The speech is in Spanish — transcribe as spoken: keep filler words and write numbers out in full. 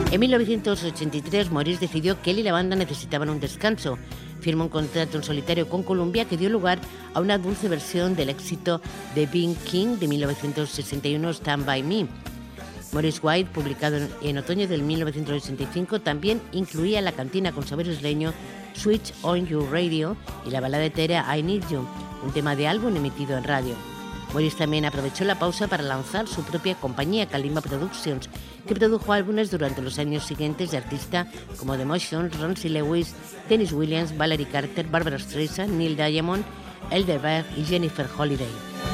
En mil novecientos ochenta y tres, Morris decidió que él y la banda necesitaban un descanso. Firmó un contrato en solitario con Columbia que dio lugar a una dulce versión del éxito de B B King de mil novecientos sesenta y uno, Stand By Me. Maurice White, publicado en otoño del mil novecientos ochenta y cinco, también incluía la cantina con sabor isleño Switch on Your Radio y la balada etérica I Need You, un tema de álbum emitido en radio. Morris también aprovechó la pausa para lanzar su propia compañía, Kalimba Productions, que produjo álbumes durante los años siguientes de artistas como The Motions, Ramsey Lewis, Dennis Williams, Valerie Carter, Barbra Streisand, Neil Diamond, Elderberg y Jennifer Holliday.